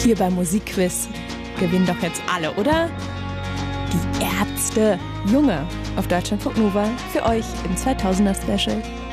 Hier beim Musikquiz gewinnen doch jetzt alle, oder? Die Ärzte. Junge auf Deutschlandfunk Nova für euch im 2000er Special.